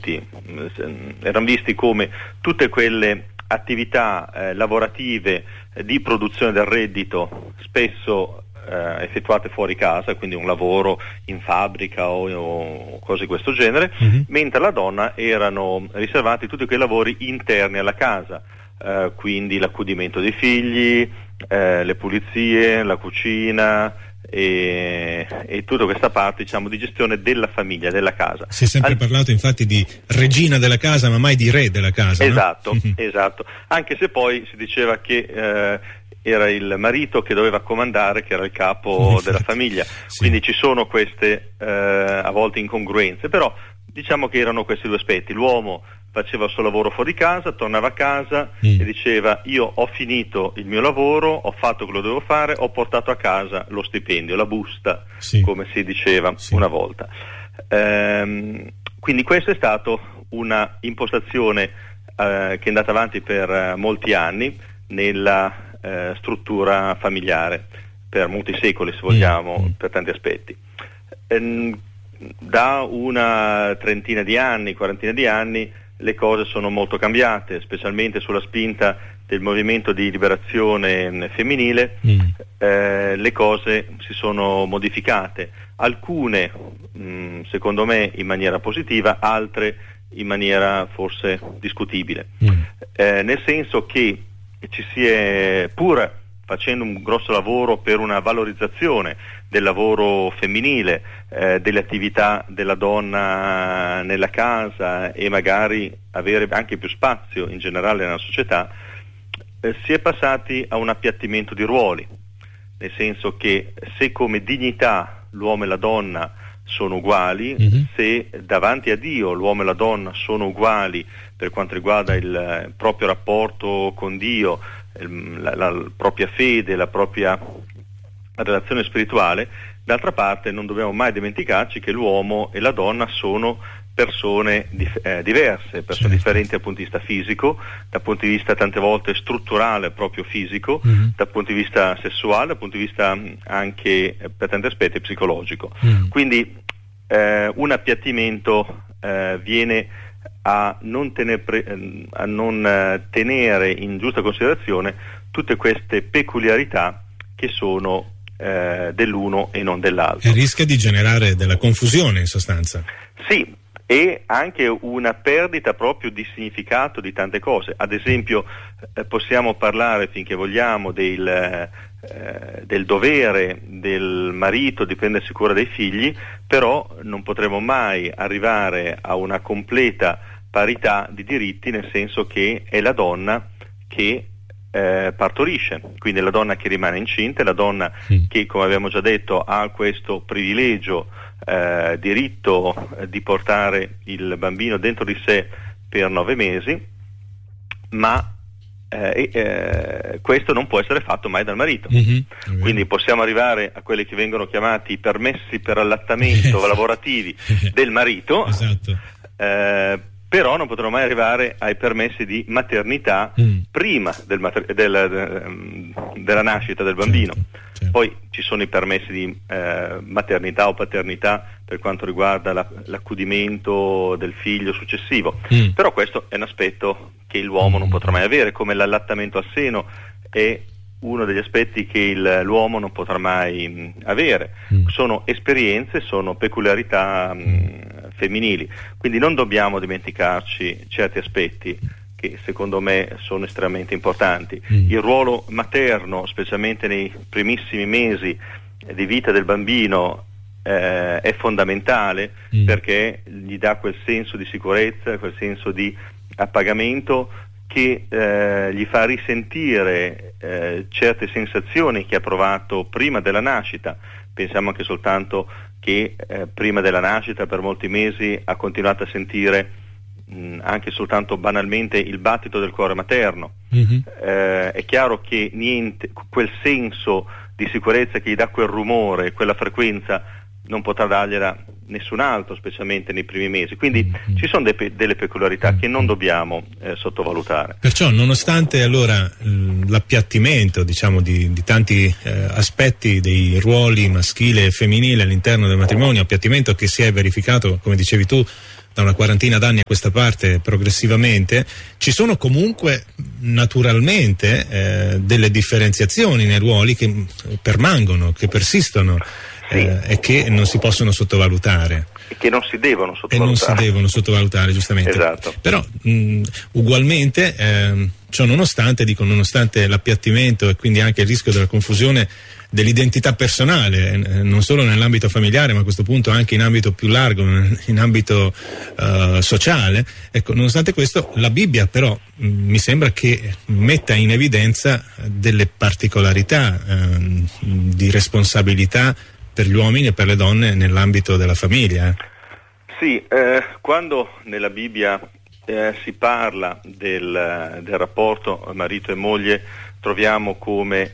erano visti come tutte quelle attività lavorative di produzione del reddito, spesso effettuate fuori casa, quindi un lavoro in fabbrica o cose di questo genere, mentre alla donna erano riservati tutti quei lavori interni alla casa, quindi l'accudimento dei figli, le pulizie, la cucina e tutta questa parte, diciamo, di gestione della famiglia, della casa. Si è sempre parlato infatti di regina della casa, ma mai di re della casa. Esatto, no? Esatto. Anche se poi si diceva che era il marito che doveva comandare, che era il capo della famiglia. Sì. Quindi ci sono queste a volte incongruenze, però diciamo che erano questi due aspetti. L'uomo faceva il suo lavoro fuori casa, tornava a casa e diceva: io ho finito il mio lavoro, ho fatto quello che dovevo fare, ho portato a casa lo stipendio, la busta, come si diceva una volta. Quindi questa è stata una impostazione che è andata avanti per molti anni nella struttura familiare, per molti secoli, se vogliamo, per tanti aspetti. Da una trentina di anni, quarantina di anni, le cose sono molto cambiate, specialmente sulla spinta del movimento di liberazione femminile. Le cose si sono modificate, alcune secondo me in maniera positiva, altre in maniera forse discutibile, nel senso che ci si è, pur facendo un grosso lavoro per una valorizzazione del lavoro femminile, delle attività della donna nella casa e magari avere anche più spazio in generale nella società, si è passati a un appiattimento di ruoli, nel senso che se come dignità l'uomo e la donna sono uguali, se davanti a Dio l'uomo e la donna sono uguali per quanto riguarda il proprio rapporto con Dio, la propria fede, la propria relazione spirituale, d'altra parte non dobbiamo mai dimenticarci che l'uomo e la donna sono persone diverse, persone differenti dal punto di vista fisico, dal punto di vista tante volte strutturale proprio fisico, dal punto di vista sessuale, dal punto di vista anche per tanti aspetti psicologico. Quindi un appiattimento viene a non tenere in giusta considerazione tutte queste peculiarità che sono dell'uno e non dell'altro. E rischia di generare della confusione in sostanza. Sì, e anche una perdita proprio di significato di tante cose. Ad esempio possiamo parlare finché vogliamo del dovere del marito di prendersi cura dei figli, però non potremo mai arrivare a una completa parità di diritti, nel senso che è la donna che partorisce, quindi la donna che rimane incinta, la donna che, come abbiamo già detto, ha questo privilegio, diritto di portare il bambino dentro di sé per 9 mesi, ma questo non può essere fatto mai dal marito. Quindi possiamo arrivare a quelli che vengono chiamati i permessi per allattamento lavorativi del marito, però non potremo mai arrivare ai permessi di maternità prima della nascita del bambino. Poi ci sono i permessi di maternità o paternità per quanto riguarda l'accudimento del figlio successivo, però questo è un aspetto che l'uomo non potrà mai avere, come l'allattamento al seno è uno degli aspetti che l'uomo non potrà mai avere. Sono esperienze, sono peculiarità femminili, quindi non dobbiamo dimenticarci certi aspetti che secondo me sono estremamente importanti. Il ruolo materno, specialmente nei primissimi mesi di vita del bambino, è fondamentale, perché gli dà quel senso di sicurezza, quel senso di appagamento che gli fa risentire certe sensazioni che ha provato prima della nascita. Pensiamo anche soltanto che prima della nascita per molti mesi ha continuato a sentire anche soltanto banalmente il battito del cuore materno. È chiaro che quel senso di sicurezza che gli dà quel rumore, quella frequenza, non potrà dargliela nessun altro, specialmente nei primi mesi. Quindi ci sono delle peculiarità che non dobbiamo sottovalutare. Perciò, nonostante allora l'appiattimento, diciamo, di tanti aspetti dei ruoli maschile e femminile all'interno del matrimonio, appiattimento che si è verificato, come dicevi tu, da una quarantina d'anni a questa parte progressivamente, ci sono comunque naturalmente delle differenziazioni nei ruoli che permangono, che persistono, e che non si possono sottovalutare. E che non si devono sottovalutare. E non si devono sottovalutare, giustamente. Esatto. Però ugualmente, ciò nonostante l'appiattimento e quindi anche il rischio della confusione dell'identità personale, non solo nell'ambito familiare, ma a questo punto anche in ambito più largo, in ambito sociale, ecco, nonostante questo la Bibbia però mi sembra che metta in evidenza delle particolarità di responsabilità per gli uomini e per le donne nell'ambito della famiglia. Sì, quando nella Bibbia si parla del rapporto marito e moglie, troviamo come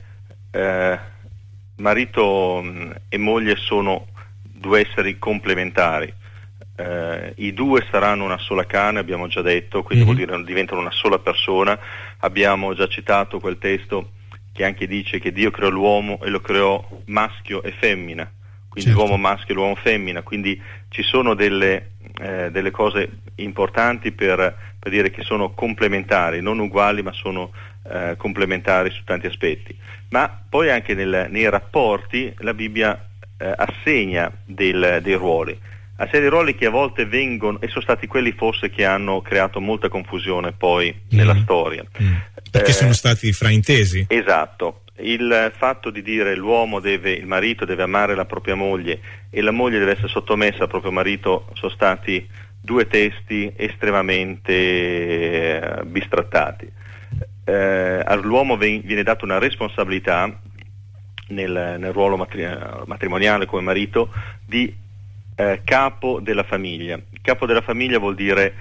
marito e moglie sono due esseri complementari. I due saranno una sola carne, abbiamo già detto, quindi vuol dire diventano una sola persona. Abbiamo già citato quel testo che anche dice che Dio creò l'uomo e lo creò maschio e femmina, quindi certo, l'uomo maschio e l'uomo femmina, quindi ci sono delle cose importanti per dire che sono complementari, non uguali, ma sono complementari su tanti aspetti. Ma poi anche nei rapporti la Bibbia assegna dei ruoli che a volte vengono, e sono stati quelli forse che hanno creato molta confusione poi nella storia. Perché sono stati fraintesi. Esatto. Il fatto di dire il marito deve amare la propria moglie e la moglie deve essere sottomessa al proprio marito sono stati due testi estremamente bistrattati. All'uomo viene data una responsabilità nel ruolo matrimoniale come marito di capo della famiglia. Capo della famiglia vuol dire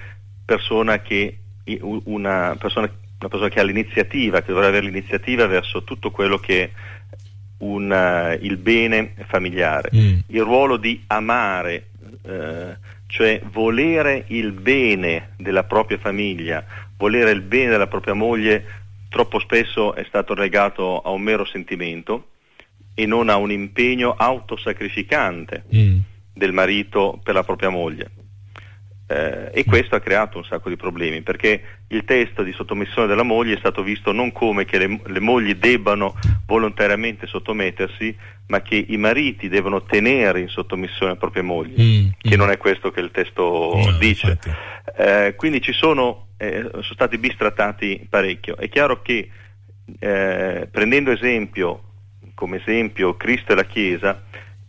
una persona che ha l'iniziativa, che dovrà avere l'iniziativa verso tutto quello che è il bene familiare. Il ruolo di amare, cioè volere il bene della propria famiglia, volere il bene della propria moglie, troppo spesso è stato legato a un mero sentimento e non a un impegno autosacrificante del marito per la propria moglie. E questo ha creato un sacco di problemi, perché il testo di sottomissione della moglie è stato visto non come che le mogli debbano volontariamente sottomettersi, ma che i mariti devono tenere in sottomissione le proprie mogli, che non è questo che il testo dice. Quindi sono stati bistrattati parecchio. È chiaro che prendendo come esempio Cristo e la Chiesa,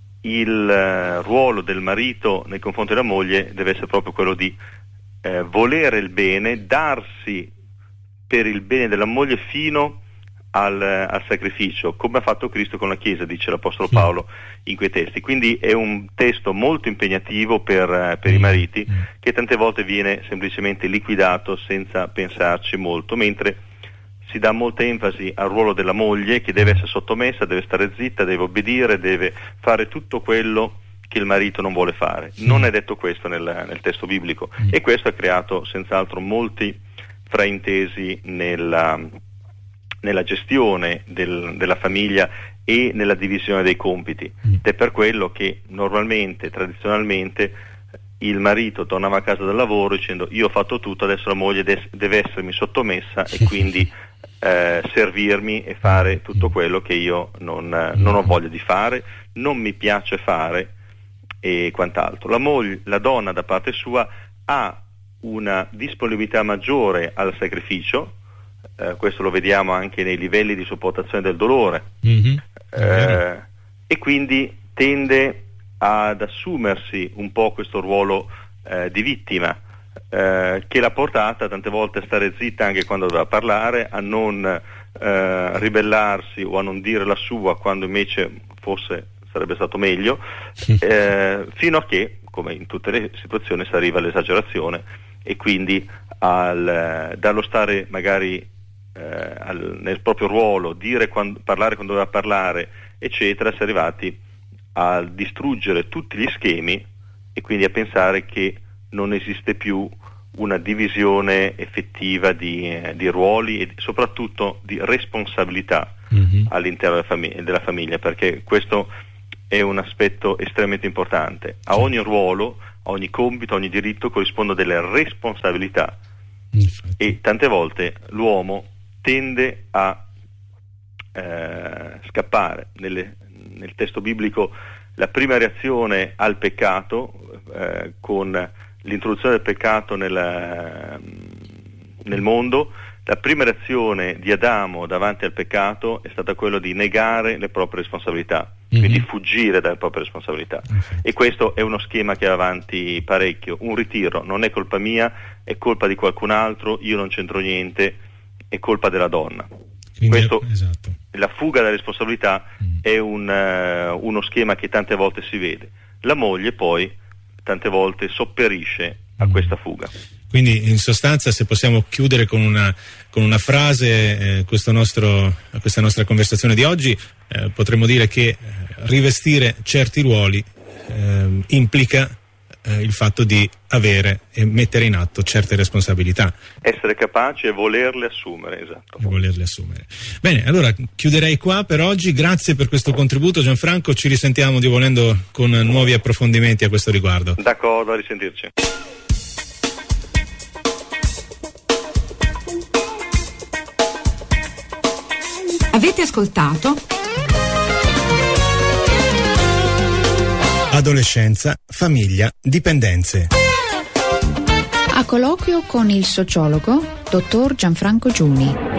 il ruolo del marito nei confronti della moglie deve essere proprio quello di volere il bene, darsi per il bene della moglie fino al sacrificio, come ha fatto Cristo con la Chiesa, dice l'Apostolo Paolo in quei testi. Quindi è un testo molto impegnativo per i mariti, che tante volte viene semplicemente liquidato senza pensarci molto, mentre si dà molta enfasi al ruolo della moglie, che deve essere sottomessa, deve stare zitta, deve obbedire, deve fare tutto quello che il marito non vuole fare. Non è detto questo nel testo biblico, e questo ha creato senz'altro molti fraintesi nella gestione della famiglia e nella divisione dei compiti. Ed è per quello che normalmente, tradizionalmente, il marito tornava a casa dal lavoro dicendo: io ho fatto tutto, adesso la moglie deve essermi sottomessa e quindi servirmi e fare tutto quello che io non ho voglia di fare, non mi piace fare e quant'altro. La donna da parte sua ha una disponibilità maggiore al sacrificio, questo lo vediamo anche nei livelli di sopportazione del dolore, e quindi tende ad assumersi un po' questo ruolo di vittima, che l'ha portata tante volte a stare zitta anche quando doveva parlare, a non ribellarsi o a non dire la sua quando invece forse sarebbe stato meglio, fino a che, come in tutte le situazioni, si arriva all'esagerazione e quindi dallo stare magari nel proprio ruolo, parlare quando doveva parlare, eccetera, si è arrivati a distruggere tutti gli schemi e quindi a pensare che non esiste più una divisione effettiva di ruoli e soprattutto di responsabilità all'interno della famiglia, perché questo è un aspetto estremamente importante. A ogni ruolo, a ogni compito, a ogni diritto corrispondono delle responsabilità. Infatti. E tante volte l'uomo tende a scappare. Nel testo biblico la prima reazione al peccato, con l'introduzione del peccato nel mondo, la prima reazione di Adamo davanti al peccato è stata quella di negare le proprie responsabilità, quindi fuggire dalle proprie responsabilità. E questo è uno schema che va avanti parecchio. Un ritiro: non è colpa mia, è colpa di qualcun altro, io non c'entro niente, è colpa della donna. Quindi, questo, esatto. La fuga dalle responsabilità è uno schema che tante volte si vede. La moglie poi tante volte sopperisce a questa fuga. Quindi in sostanza, se possiamo chiudere con una frase questa nostra conversazione di oggi, potremmo dire che rivestire certi ruoli implica il fatto di avere e mettere in atto certe responsabilità. Essere capaci e volerle assumere, esatto. E volerle assumere. Bene, allora chiuderei qua per oggi. Grazie per questo contributo, Gianfranco. Ci risentiamo, Dio volendo, con nuovi approfondimenti a questo riguardo. D'accordo, a risentirci. Avete ascoltato Adolescenza, famiglia, dipendenze. A colloquio con il sociologo dottor Gianfranco Giuni.